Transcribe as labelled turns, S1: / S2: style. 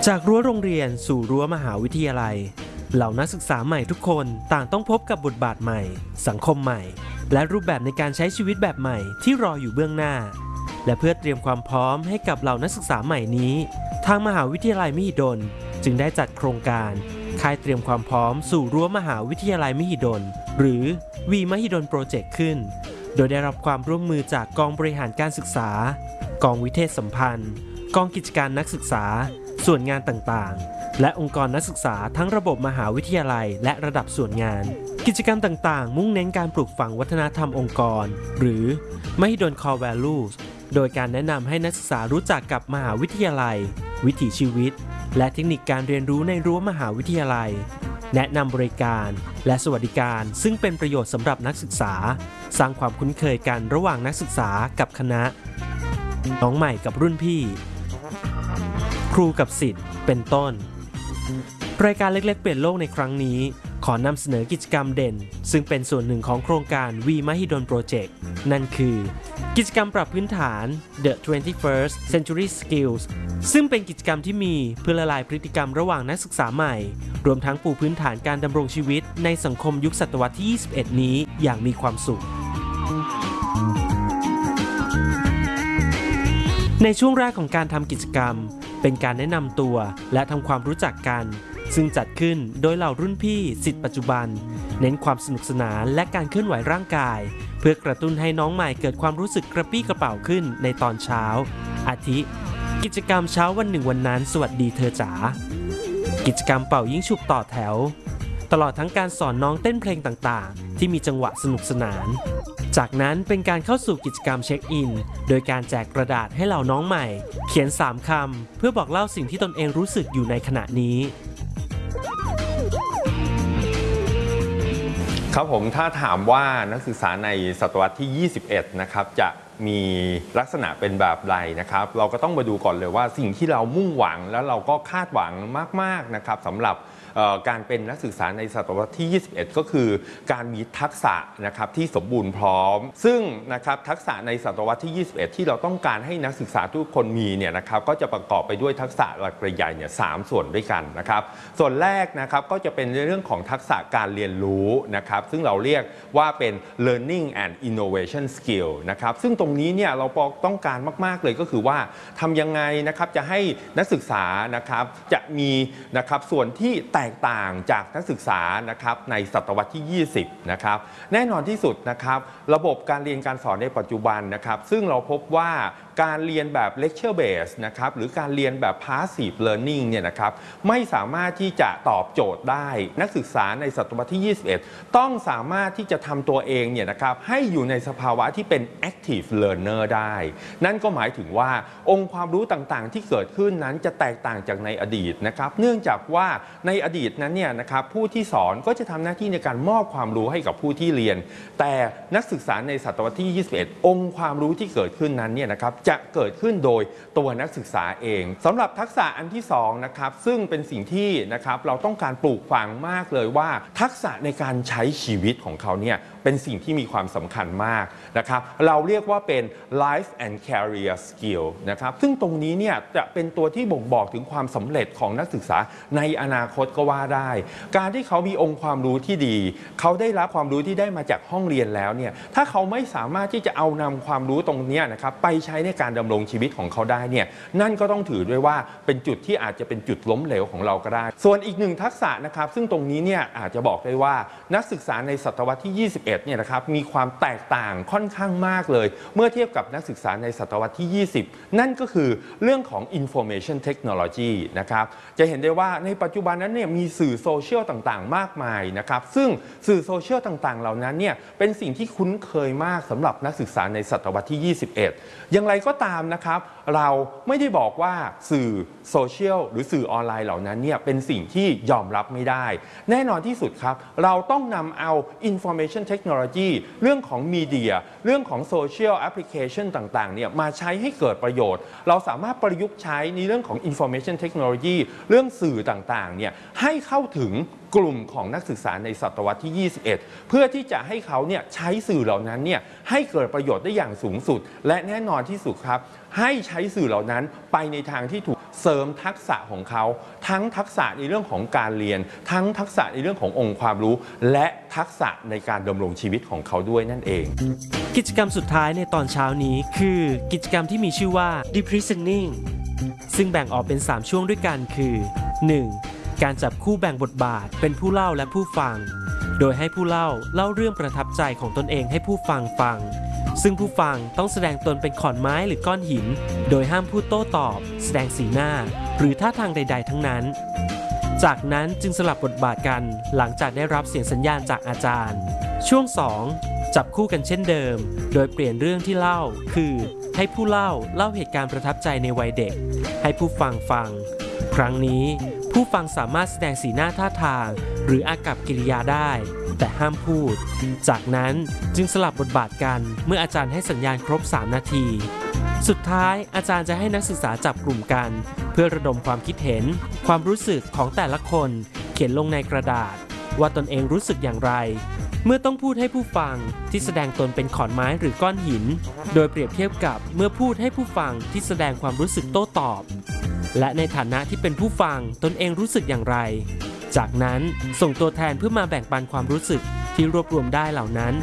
S1: จากรั้วโรงเรียนสู่รั้วมหาวิทยาลัยเหล่านักศึกษาใหม่ทุกคนต่างต้องพบกับบทบาทใหม่สังคมใหม่และรูปแบบในการใช้ชีวิตแบบใหม่ที่รออยู่เบื้องหน้าและเพื่อเตรียมความพร้อมให้กับเหล่านักศึกษาใหม่นี้ทางมหาวิทยาลัยมหิดลจึงได้จัดโครงการค่ายเตรียมความพร้อมสู่รั้วมหาวิทยาลัยมหิดลหรือวีมหิดลโปรเจกต์ขึ้นโดยได้รับความร่วมมือจากกองบริหารการศึกษากองวิเทศสัมพันธ์กองกิจการนักศึกษาส่วนงานต่างๆและองค์กรนักศึกษาทั้งระบบมหาวิทยาลัยและระดับส่วนงานกิจกรรมต่างๆมุ่งเน้นการปลูกฝังวัฒนธรรมองค์กรหรือ Mahidol Core Values โดยการแนะนำให้นักศึกษารู้จักกับมหาวิทยาลัยวิถีชีวิตและเทคนิคการเรียนรู้ในรั้วมหาวิทยาลัยแนะนำบริการและสวัสดิการซึ่งเป็นประโยชน์สำหรับนักศึกษาสร้างความคุ้นเคยกันระหว่างนักศึกษากับคณะน้องใหม่กับรุ่นพี่ครูกับศิษย์เป็นต้นรายการเล็กๆเปลี่ยนโลกในครั้งนี้ขอนำเสนอกิจกรรมเด่นซึ่งเป็นส่วนหนึ่งของโครงการ We Mahidol Project นั่นคือกิจกรรมปรับพื้นฐาน The 21st Century Skills ซึ่งเป็นกิจกรรมที่มีเพื่อละลายพฤติกรรมระหว่างนักศึกษาใหม่รวมทั้งปูพื้นฐานการดำรงชีวิตในสังคมยุคศตวรรษที่ 21 นี้อย่างมีความสุขในช่วงแรกของการทำกิจกรรมเป็นการแนะนำตัวและทำความรู้จักกันซึ่งจัดขึ้นโดยเหล่ารุ่นพี่ศิษย์ปัจจุบันเน้นความสนุกสนานและการเคลื่อนไหวร่างกายเพื่อกระตุ้นให้น้องใหม่เกิดความรู้สึกกระปรี้กระเป๋าขึ้นในตอนเช้าอาทิกิจกรรมเช้าวันหนึ่งวันนั้นสวัสดีเธอจ๋ากิจกรรมเป่ายิ่งฉุบต่อแถวตลอดทั้งการสอนน้องเต้นเพลงต่างๆที่มีจังหวะสนุกสนานจากนั้นเป็นการเข้าสู่กิจกรรมเช็คอินโดยการแจกกระดาษให้เหล่าน้องใหม่เขียน3คำเพื่อบอกเล่าสิ่งที่ตนเองรู้สึกอยู่ในขณะนี้
S2: ครับผมถ้าถามว่านักศึกษาในศตวรรษที่ 21 นะครับจะมีลักษณะเป็นแบบไรนะครับเราก็ต้องมาดูก่อนเลยว่าสิ่งที่เรามุ่งหวังแล้วเราก็คาดหวังมากๆนะครับสำหรับการเป็นนักศึกษาในศตวรรษที่ 21 ก็คือการมีทักษะนะครับที่สมบูรณ์พร้อมซึ่งนะครับทักษะในศตวรรษที่ 21 ที่เราต้องการให้นักศึกษาทุกคนมีเนี่ยนะครับก็จะประกอบไปด้วยทักษะหลักใหญ่เนี่ย3ส่วนด้วยกันนะครับส่วนแรกนะครับก็จะเป็นเรื่องของทักษะการเรียนรู้นะครับซึ่งเราเรียกว่าเป็น learning and innovation skill นะครับซึ่งตรงนี้เนี่ยเราต้องการมากๆเลยก็คือว่าทำยังไงนะครับจะให้นักศึกษานะครับจะมีนะครับส่วนที่แตกต่างจากนักศึกษานะครับในศตวรรษที่ 20 นะครับแน่นอนที่สุดนะครับระบบการเรียนการสอนในปัจจุบันนะครับซึ่งเราพบว่าการเรียนแบบ lecture base นะครับหรือการเรียนแบบ passive learning เนี่ยนะครับไม่สามารถที่จะตอบโจทย์ได้นักศึกษาในศตวรรษที่ 21 ต้องสามารถที่จะทำตัวเองเนี่ยนะครับให้อยู่ในสภาวะที่เป็น active learner ได้นั่นก็หมายถึงว่าองค์ความรู้ต่างๆที่เกิดขึ้นนั้นจะแตกต่างจากในอดีตนะครับเนื่องจากว่าในอดีตนั้นเนี่ยนะครับผู้ที่สอนก็จะทำหน้าที่ในการมอบความรู้ให้กับผู้ที่เรียนแต่นักศึกษาในศตวรรษที่ 21 องค์ความรู้ที่เกิดขึ้นนั้นเนี่ยนะครับจะเกิดขึ้นโดยตัวนักศึกษาเองสำหรับทักษะอันที่2นะครับซึ่งเป็นสิ่งที่นะครับเราต้องการปลูกฝังมากเลยว่าทักษะในการใช้ชีวิตของเขาเนี่ยเป็นสิ่งที่มีความสำคัญมากนะครับเราเรียกว่าเป็น life and career skill นะครับซึ่งตรงนี้เนี่ยจะเป็นตัวที่บ่งบอกถึงความสำเร็จของนักศึกษาในอนาคตก็ว่าได้การที่เขามีองค์ความรู้ที่ดีเขาได้รับความรู้ที่ได้มาจากห้องเรียนแล้วเนี่ยถ้าเขาไม่สามารถที่จะเอานำความรู้ตรงนี้นะครับไปใช้ในการดำรงชีวิตของเขาได้เนี่ยนั่นก็ต้องถือด้วยว่าเป็นจุดที่อาจจะเป็นจุดล้มเหลวของเราก็ได้ส่วนอีกหนึ่งทักษะนะครับซึ่งตรงนี้เนี่ยอาจจะบอกได้ว่านักศึกษาในศตวรรษที่ 21 เนี่ยนะครับมีความแตกต่างค่อนข้างมากเลยเมื่อเทียบกับนักศึกษาในศตวรรษที่ 20 นั่นก็คือเรื่องของ information technology นะครับจะเห็นได้ว่าในปัจจุบันนั้นเนี่ยมีสื่อโซเชียลต่างๆมากมายนะครับซึ่งสื่อโซเชียลต่างๆเหล่านั้นเนี่ยเป็นสิ่งที่คุ้นเคยมากสำหรับนักศึกษาในศตวรรษที่ 21 อย่างไรก็ตามนะครับเราไม่ได้บอกว่าสื่อโซเชียลหรือสื่อออนไลน์เหล่านั้นเนี่ยเป็นสิ่งที่ยอมรับไม่ได้แน่นอนที่สุดครับเราต้องนำเอา information technology เรื่องของมีเดียเรื่องของโซเชียลแอปพลิเคชันต่างๆเนี่ยมาใช้ให้เกิดประโยชน์เราสามารถประยุกต์ใช้ในเรื่องของ information technology เรื่องสื่อต่างๆเนี่ยให้เข้าถึงกลุ่มของนักศึกษาในศตวรรษที่ 21 เพื่อที่จะให้เขาเนี่ยใช้สื่อเหล่านั้นเนี่ยให้เกิดประโยชน์ได้อย่างสูงสุดและแน่นอนที่สุดครับให้ใช้สื่อเหล่านั้นไปในทางที่ถูกเสริมทักษะของเขาทั้งทักษะในเรื่องของการเรียนทั้งทักษะในเรื่องขององค์ความรู้และทักษะในการดำรงชีวิตของเขาด้วยนั่นเอง
S1: กิจกรรมสุดท้ายในตอนเช้านี้คือกิจกรรมที่มีชื่อว่า Deep Listening ซึ่งแบ่งออกเป็น3ช่วงด้วยกันคือ 1. การจับคู่แบ่งบทบาทเป็นผู้เล่าและผู้ฟังโดยให้ผู้เล่าเรื่องประทับใจของตนเองให้ผู้ฟังฟังซึ่งผู้ฟังต้องแสดงตนเป็นขอนไม้หรือก้อนหินโดยห้ามพูดโต้ตอบแสดงสีหน้าหรือท่าทางใดๆทั้งนั้นจากนั้นจึงสลับบทบาทกันหลังจากได้รับเสียงสัญญาณจากอาจารย์ช่วง 2 จับคู่กันเช่นเดิมโดยเปลี่ยนเรื่องที่เล่าคือให้ผู้เล่าเหตุการณ์ประทับใจในวัยเด็กให้ผู้ฟังฟังครั้งนี้ผู้ฟังสามารถแสดงสีหน้าท่าทางหรืออากัปกิริยาได้แต่ห้ามพูดจากนั้นจึงสลับบทบาทกันเมื่ออาจารย์ให้สัญญาณครบ3 นาทีสุดท้ายอาจารย์จะให้นักศึกษาจับกลุ่มกันเพื่อระดมความคิดเห็นความรู้สึกของแต่ละคนเขียนลงในกระดาษว่าตนเองรู้สึกอย่างไรเมื่อต้องพูดให้ผู้ฟังที่แสดงตนเป็นขอนไม้หรือก้อนหินโดยเปรียบเทียบกับเมื่อพูดให้ผู้ฟังที่แสดงความรู้สึกโต้ตอบและในฐานะที่เป็นผู้ฟังตนเองรู้สึกอย่างไรจากนั้นส่งตัวแทนเพื่อมาแบ่งปันความรู้สึกที่รวบรวมได้เหล่านั้น